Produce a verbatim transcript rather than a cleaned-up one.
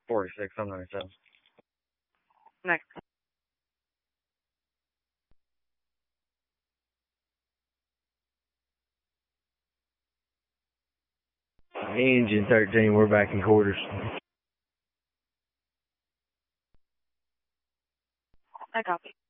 forty-six, something like that. Next. Engine thirteen, we're back in quarters. I copy.